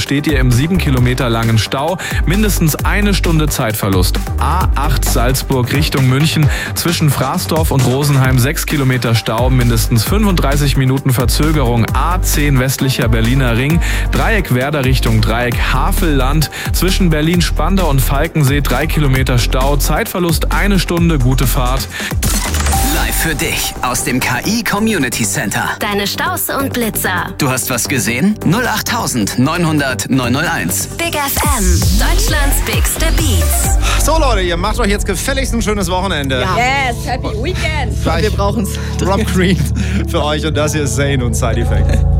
steht ihr im 7 Kilometer langen Stau. Mindestens 1 Stunde Zeitverlust. A8 Salzburg Richtung München. Zwischen Fraßdorf und Rosenheim 6 Kilometer Stau. Mindestens 35 Minuten Verzögerung. A10 westlicher Berliner Ring. Dreieck Werder Richtung Dreieck Havelland. Zwischen Berlin-Spandau und Falkensee 3 Kilometer Stau. Zeitverlust 1 Stunde. Gute Fahrt. Live für dich aus dem KI Community Center. Deine Staus und Blitzer. Du hast was gesehen? 08900 901. Big FM, Deutschlands bigste Beats. So Leute, ihr macht euch jetzt gefälligst ein schönes Wochenende. Ja. Yes, happy weekend. Wir brauchen's. Rob Green für euch und das hier ist Zayn und Side Effect.